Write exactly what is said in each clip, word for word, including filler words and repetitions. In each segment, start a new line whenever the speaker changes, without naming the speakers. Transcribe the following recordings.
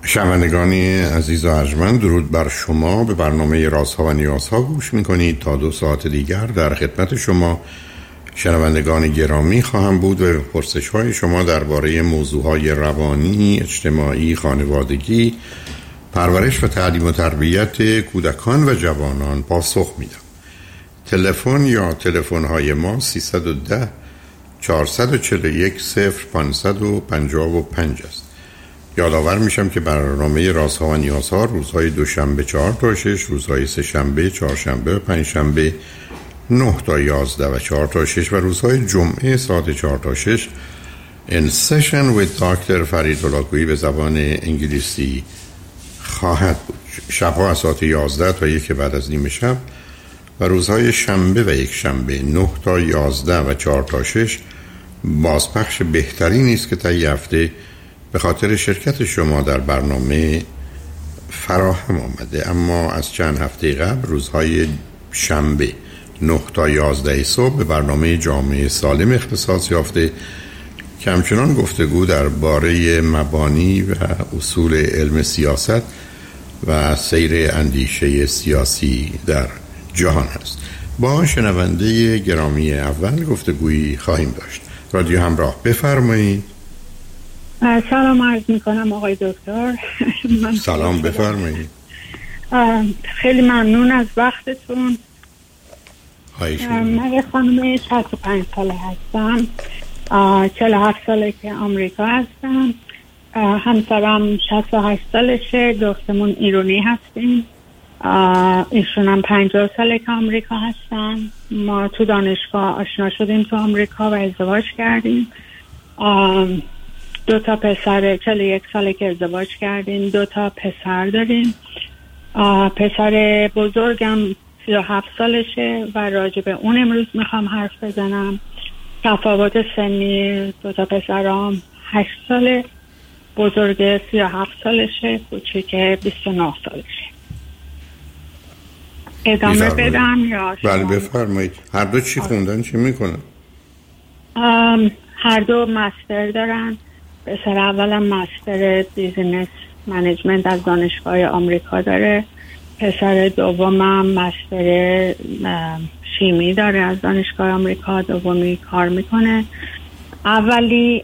شنوندگانی عزیز و ارجمند، درود بر شما. به برنامه رازها و نیازها گوش میکنید. تا دو ساعت دیگر در خدمت شما شنوندگان گرامی خواهم بود و پرسش های شما درباره موضوعهای روانی، اجتماعی، خانوادگی، پرورش و تعلیم و تربیت کودکان و جوانان پاسخ میدم. تلفن یا تلفن های ما سیصد و ده چهارصد و چهل و یک صفر پانصد و پنجاه و پنج است. یادآور میشم که برنامه رازها و نیازها روزهای دوشنبه چهار تا شش، روزهای سه شنبه، چهارشنبه و پنج شنبه نه تا یازده و چهار تا شش و روزهای جمعه ساعت چهار تا شش in session with دکتر فرید هلاکویی به زبان انگلیسی خواهد بود. شبها از ساعت یازده تا یک بعد از نیمه شب و روزهای شنبه و یک شنبه نه تا یازده و چهار تا شش بازپخش بهتری نیست که تا یه هفته به خاطر شرکت شما در برنامه فراهم آمده. اما از چند هفته قبل روزهای شنبه نه تا یازده صبح به برنامه جامعه سالم اختصاص یافته که همچنان گفتگو درباره مبانی و اصول علم سیاست و سیر اندیشه سیاسی در جهان است. با شنونده گرامی اول گفتگویی خواهیم داشت. رادیو همراه، بفرمایید.
سلام عرض میکنم آقای دکتر.
سلام، بفرمایید.
خیلی ممنون از وقتتون.
من
یه خانم شصت و پنج ساله هستم، چهل و هفت ساله که آمریکا هستم. همسرم شصت و هشت سالشه، دوستمون ایرانی هستیم. ایشون هم پنجاه ساله که آمریکا هستن. ما تو دانشگاه آشنا شدیم تو آمریکا و ازدواج کردیم. دو تا پسر، چهل و یک ساله که ازدواج کردیم. دو تا پسر داریم. پسر بزرگم سی و هفت سالشه و راجع به اون امروز میخوام حرف بزنم. تفاوت سنی دو تا پسرام هشت ساله، بزرگ سی و هفت سالشه، کوچیک بیست و نه سالشه. ادامه بدم یا شما؟
بله بفرمایید. هر دو چی خوندن، چی میکنن؟
هر دو مستر دارن. پسر اولم مستر بیزینس منیجمنت از دانشگاه آمریکا داره. پسر دومم مستر شیمی داره از دانشگاه آمریکا، دومی کار میکنه. اولی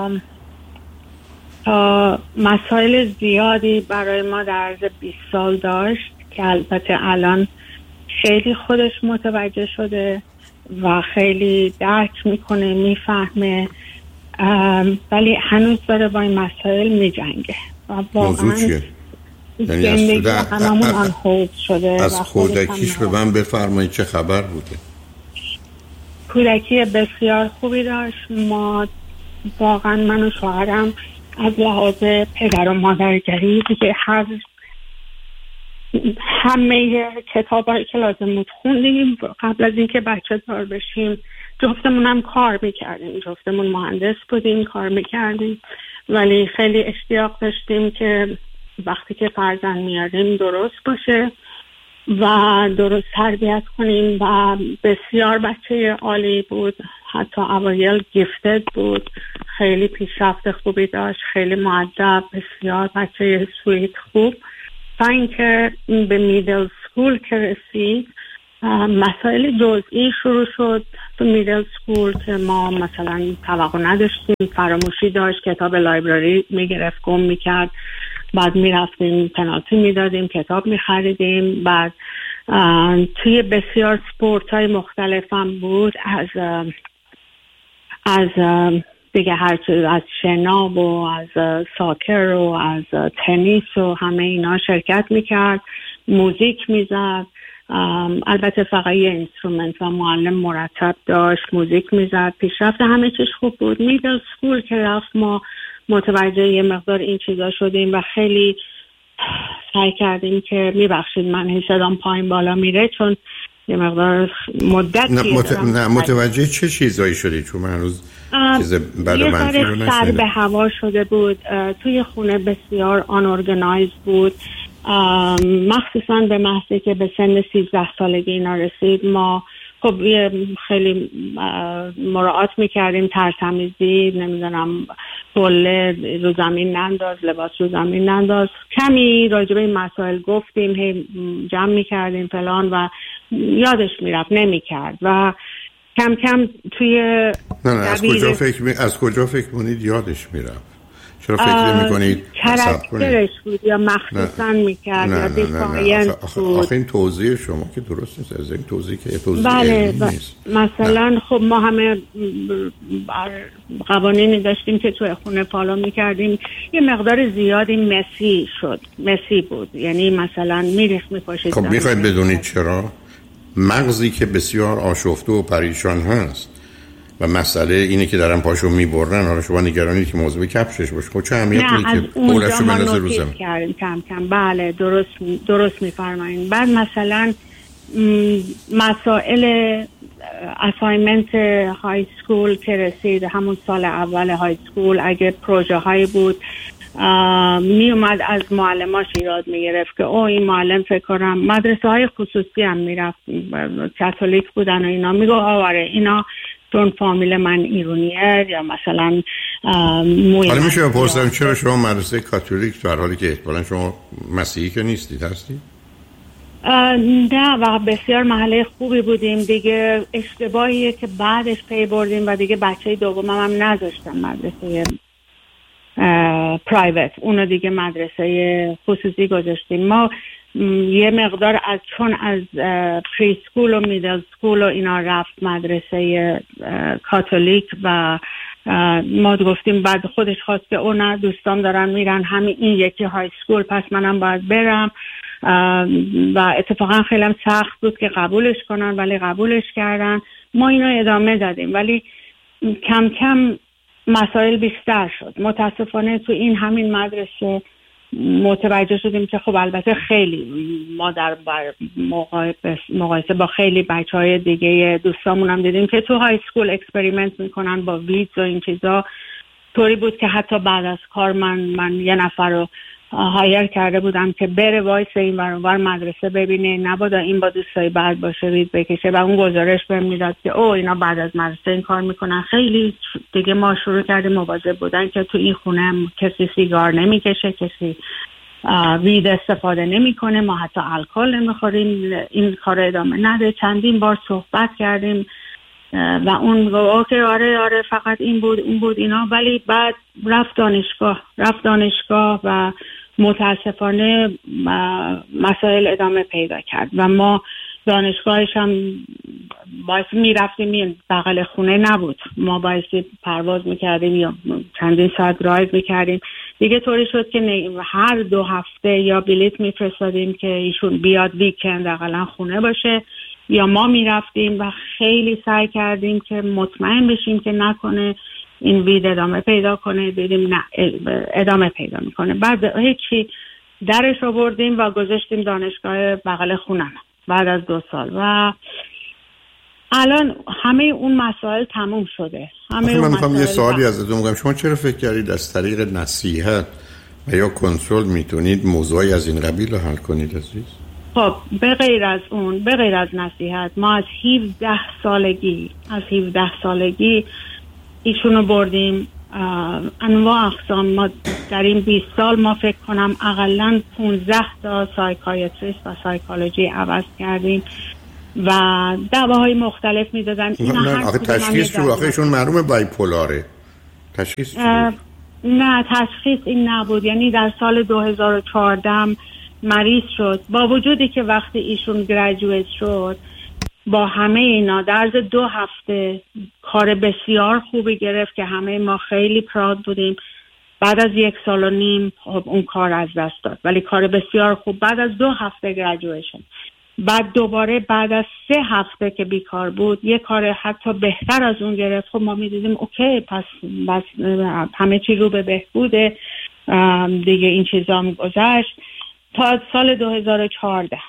تا مسائل زیادی برای ما در عرض بیست سال داشت که البته الان خیلی خودش متوجه شده و خیلی درک میکنه، میفهمه، ولی هنوز داره با این مسائل میجنگه و
موضوع چیه؟
یعنی از هممون آن هولد شده.
از کودکیش به من بفرمایید چه خبر بوده؟
کودکی بسیار خوبی داشت. ما واقعا من و شوهرم از لحاظ پدر و مادرگری دیگه هر همه کتابایی که لازم بود خوندیم. قبل از اینکه بچه دار بشیم جفتمون هم کار میکردیم، جفتمون مهندس بودیم، کار میکردیم، ولی خیلی اشتیاق داشتیم که وقتی که فرزند میاریم درست باشه و درست تربیت کنیم و بسیار بچه عالی بود. حتی اوایل گیفتد بود، خیلی پیشرفت خوبی داشت، خیلی مؤدب، بسیار بچه سویت خوب. تا اینکه به میدل سکول که رسید مسائل جزئی شروع شد تو میدل سکول که ما مثلا توقع نداشتیم. فراموشی داشت، کتاب لایبرری میگرفت گم میکرد، بعد میرفتیم پنالتی میدادیم، کتاب میخریدیم. بعد توی بسیار سپورت های مختلف هم بود، از از دیگه هر چیز، از شناب و از ساکر و از تنیس و همه اینا شرکت میکرد، موزیک میزد. البته فقط یه اینسترومنت و معلم مرتب داشت، موزیک میزد، پیشرفت همه چیز خوب بود. میدل سکول که رفت ما متوجه یه مقدار این چیزا شدیم و خیلی سعی کردیم که میبخشید من هی صدام پایین بالا میره چون یه مقدار مدت
نه, مت... نه متوجه چه چیزایی شدی؟ چون من هنوز چیز بد و منفی رو نشنیدم.
سر به هوا شده بود، توی خونه بسیار آنورگنایز بود، مخصوصا به محضی که به سن سیزده سالگی اینا رسید. ما خب خیلی مراعات میکردیم، ترتمیزی، نمیدونم حوله رو زمین ننداز، لباس رو زمین ننداز، کمی راجع به این مسائل گفتیم، هی جمع میکردیم فلان و یادش میرفت، نمیکرد و کم کم توی
نه نه از کجا فکر می... از کجا فکر کنید یادش میرفت؟ چرا فکر نمی کنید
کرکترش بود یا مخصوصا میکرد یا دیفاین بود؟
آخه این توضیح شما که درست نیست، از این توضیح که توضیح
بله
علمی نیست.
مثلا نه. خب ما همه قوانینی داشتیم که توی خونه فالو میکردیم، یه مقدار زیادی مسی شد، مسی بود، یعنی مثلا میریخت میپاشید.
خب میخواید بدونید چرا؟ مغزی که بسیار آشفته و پریشان هست و مسئله اینه که دارن پاشو میبرن، حالا شما نگرانید که موضوع کفشش باشه، خب چه اهمیتی که پولشو بندازه رو زمین؟
کردیم کم کم. بله درست درست میفرمایید. بعد مثلا مسائل اسایمنت های سکول که رسید، همون سال اول های سکول، اگه پروژه هایی بود می اومد از معلماش ایراد می گرفت که او این معلم فکر کنم مدرسه های خصوصی هم می رفت، کاتولیک بودن و اینا، می گو آواره اینا چون فامیل من ایرانیه یا مثلا موی.
حالا میشه بپرسم چرا شما مدرسه کاتولیک در حالی که احتمالاً شما مسیحی که نیستید هستید؟
نه و بسیار محله خوبی بودیم دیگه. اشتباهیه که بعدش پی بردیم و دیگه بچه دومم هم نذاشتم مدرسه پرایوت، اونو دیگه مدرسه خصوصی گذاشتیم. ما یه مقدار از چون از پری سکول و میدل سکول و اینا رفت مدرسه کاتولیک و ما گفتیم، بعد خودش خواست که اونا دوستان دارن میرن همین این یکی های سکول، پس منم باید برم و اتفاقا خیلی هم سخت بود که قبولش کنن، ولی قبولش کردن. ما اینو ادامه دادیم ولی کم کم مسائل بیشتر شد. متاسفانه تو این همین مدرسه متوجه شدیم که خب البته خیلی ما در مقایسه با خیلی بچهای دیگه دوستامون هم دیدیم که تو های سکول اکسپریمنت میکنن با ویدز و این چیزا. طوری بود که حتی بعد از کار من من یه نفر رو هایر کرده بودم که بره وایس این ور مدرسه ببینه، نبادا این با دوستای بعد باشه وید بکشه و اون گزارش بهم میداد که او اینا بعد از مدرسه این کار میکنن. خیلی دیگه ما شروع کردیم مواظب بودن که تو این خونه کسی سیگار نمیکشه، کسی وید استفاده نمیکنه، ما حتی الکل نمیخوریم، این کار ادامه نده. چندین بار صحبت کردیم و اون اوکی آره آره فقط این بود اون بود اینا، ولی بعد رفت دانشگاه رفت دانشگاه و متاسفانه مسائل ادامه پیدا کرد و ما دانشگاهش هم باعث میرفتیم، بغل خونه نبود، ما باعث پرواز میکردیم یا چندین ساعت درایو میکردیم دیگه. طوری شد که هر دو هفته یا بلیت میفرستادیم که ایشون بیاد ویکند اقلا خونه باشه یا ما میرفتیم و خیلی سعی کردیم که مطمئن بشیم که نکنه این وید ادامه پیدا کنه. دیدیم نه ادامه پیدا میکنه. بعد هیچی درش رو بردیم و گذاشتیم دانشگاه بغل خونم بعد از دو سال و الان همه اون مسائل تموم شده. همه
من میخوام یه سوالی ازتون بگم، شما چرا فکر کردید از طریق نصیحت و یا کنترل میتونید موضوعی از این قبیل رو حل کنید عزیز؟
خب به غیر از اون، به غیر از نصیحت، ما از هفده سالگی از هفده سالگی ایشونو بردیم انواع اقسام. ما در این بیست سال ما فکر کنم اقلن پانزده تا سایکایتریست و سایکولوژی عوض کردیم و دواهای مختلف میدادن.
نه آخه تشخیص چون آخه ایشون معلومه بایپولاره، تشخیص چون؟
نه تشخیص این نبود. یعنی در سال دو هزار و چهارده مریض شد، با وجودی که وقتی ایشون گریجویت شد با همه اینا در عرض دو هفته کار بسیار خوبی گرفت که همه ما خیلی پراود بودیم. بعد از یک سال و نیم خب اون کار از دست داد، ولی کار بسیار خوب. بعد از دو هفته گریجویشن، بعد دوباره بعد از سه هفته که بیکار بود یه کار حتی بهتر از اون گرفت. خب ما میدیدیم اوکی پس بس همه چی رو به بهبوده دیگه، این چیزا هم گذشت تا سال دو هزار و چهارده.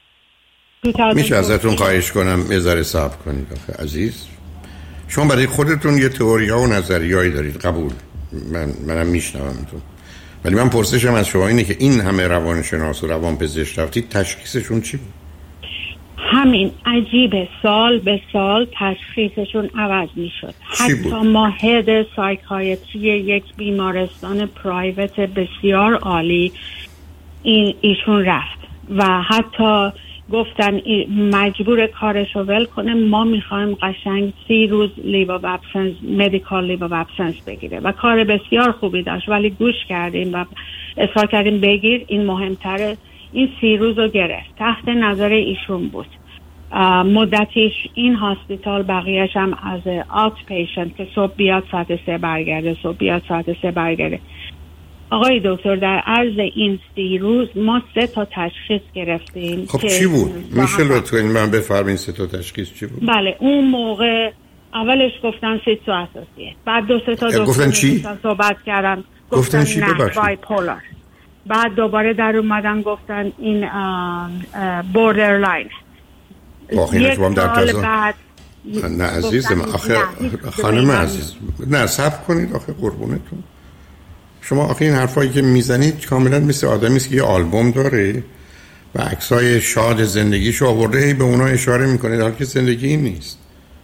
میشه ازتون خواهش کنم یه ذره صبر کنید آخه عزیز؟ شما برای خودتون یه تئوریا و نظریه‌ای دارید، قبول، من منم میشنومتون، ولی من پرسشم از شما اینه که این همه روانشناس و روانپزشک رفتید تشخیصشون چی بود؟
همین عجیبه، سال به سال تشخیصشون عوض می شد. حتی ماهد سایکایتری یک بیمارستان پرایوت بسیار عالی این ایشون رفت و حتی گفتن مجبور کارشو ول کنه، ما میخوایم قشنگ سی روز لیو آف ابسنس، مدیکال لیو آف ابسنس بگیره و کار بسیار خوبی داشت، ولی گوش کردیم و اصرار کردیم بگیر، این مهمتره. این سی روز رو گرفت، تحت نظر ایشون بود. مدتیش این هاسپیتال، بقیهش هم از آوت پیشنت که صبح بیاد ساعت سه برگرده، صبح بیاد ساعت سه برگرده. آقای دکتر در عرض این سی روز ما سه تا تشخیص گرفتیم.
خب چی بود؟ میشه لطفاً من بفرمایید سه تا تشخیص چی بود؟
بله اون موقع اولش گفتن سیتواسوسیه، بعد دو سه تا
گفتن چی؟
صحبت کردن
گفتن چی؟
نه بایپولار، بعد دوباره در اومدن گفتن این بوردرلاین.
یک سال بعد نه عزیزم آخه خانم عزیز نه صبر کنید آخه قربونتون، شما آخه این حرفایی که میزنید کاملا مثل آدمی است که یه آلبوم داره و عکسای شاد زندگیشو آورده هی به اونا اشاره میکنه، حالی که زندگی این نیست.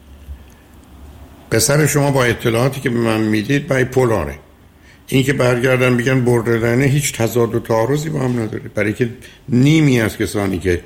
پسر شما با اطلاعاتی که به من میدید بایپولاره، این که برگردن بگن بوردرلاین هیچ تضاد و تعارضی با هم نداره، برای که نیمی از کسانی که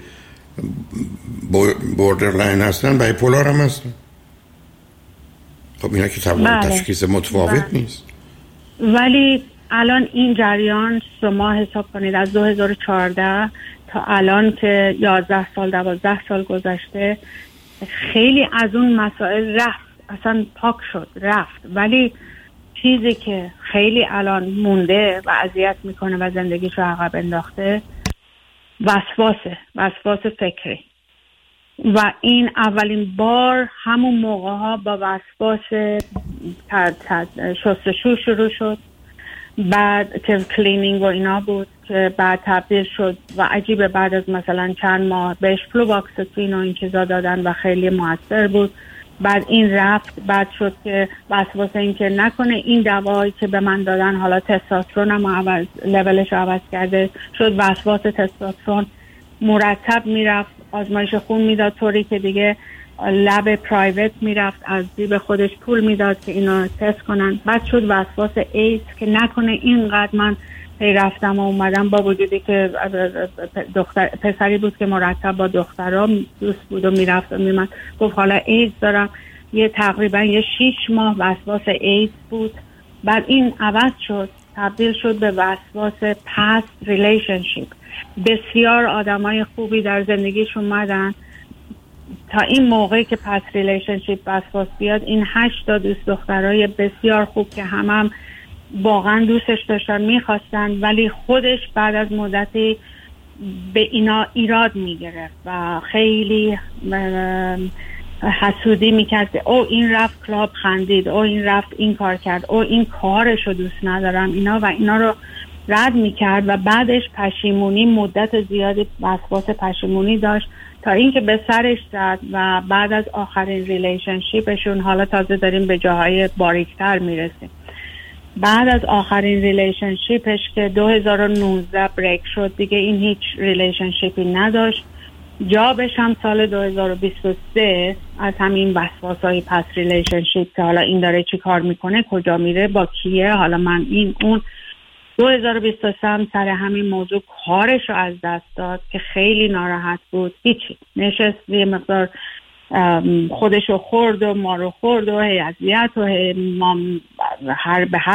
بوردرلاین هستن بایپولار هم هستن. خب اینا که طبعا تشخیص متفاوت بله. نیست.
ولی الان این جریان شما حساب کنید از دو هزار و چهارده تا الان که یازده سال دوازده سال گذشته، خیلی از اون مسائل رفت، اصلا پاک شد رفت، ولی چیزی که خیلی الان مونده و اذیت میکنه و زندگیش رو عقب انداخته وسواسه، وسواس فکری. و این اولین بار همون موقع ها با وسواس شستشو شروع شد، بعد که کلینینگ و اینا بود که بعد تبدیل شد و عجیبه بعد از مثلا چند ماه بهش فلوواکسین و این چیزا دادن و خیلی موثر بود. بعد این رفت، بعد شد که وسواس این که نکنه این دوایی که به من دادن حالا تستوسترون هم عوض لولش عوض کرده شد، وسواس تستوسترون مرتب میرفت آزمایش خون میداد طوری که دیگه لب پرایوت میرفت از جیب خودش پول میداد که اینا تست کنن. بعد شد وسواس ایدز که نکنه اینقدر من پی رفتم و اومدم، با وجودی که دختر پسری بود که مرتب با دخترها دوست بود و میرفت و میمد، گفت حالا ایدز دارم. یه تقریبا یه شیش ماه وسواس ایدز بود. بعد این عوض شد، تبدیل شد به وسواس پست ریلیشنشیپ. بسیار آدمای خوبی در زندگیش اومدن تا این موقعی که پست ریلیشنشیپ وسواس بیاد، این هشت تا دوست دخترای بسیار خوب که همم هم واقعا دوستش داشتن میخواستن، ولی خودش بعد از مدتی به اینا ایراد میگرفت و خیلی حسودی میکرد که او این رفت کلاب خندید، او این رفت این کار کرد، او این کارشو دوست ندارم اینا و اینا رو رد میکرد و بعدش پشیمونی، مدت زیادی وسواس پشیمونی داشت تا اینکه به سرش زد و بعد از آخرین ریلیشنشیپشون، حالا تازه داریم به جاهای باریکتر میرسیم، بعد از آخرین ریلیشنشیپش که دو هزار و نوزده بریک شد، دیگه این هیچ ریلیشنشیپی نداشت. جابش هم سال دو هزار و بیست و سه از همین وسواسای پس ریلیشنشیپ که حالا این داره چی کار میکنه، کجا میره، با کیه، حالا من این اون. دو هزار و بیست و سه هم سر همین موضوع کارش رو از دست داد که خیلی ناراحت بود. هیچی، نشست یه مقدار خودش رو خورد و ما رو خورد و هی اذیت و هی ما هر به هر